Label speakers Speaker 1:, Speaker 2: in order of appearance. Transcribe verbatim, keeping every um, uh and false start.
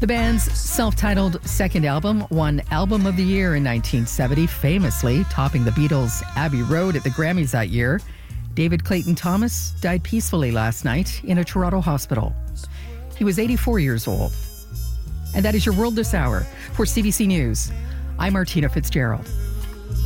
Speaker 1: The band's self-titled second album won Album of the Year in nineteen seventy, famously topping the Beatles' Abbey Road at the Grammys that year. David Clayton Thomas died peacefully last night in a Toronto hospital. He was eighty-four years old. And that is your World This Hour. For C B C News, I'm Martina Fitzgerald.